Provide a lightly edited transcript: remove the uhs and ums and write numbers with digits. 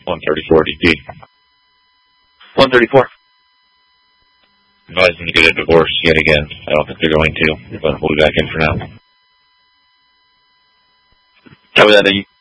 134 DP. 134. Advising to get a divorce yet again. I don't think they're going to, but we'll be back in for now. Copy that, Iggy.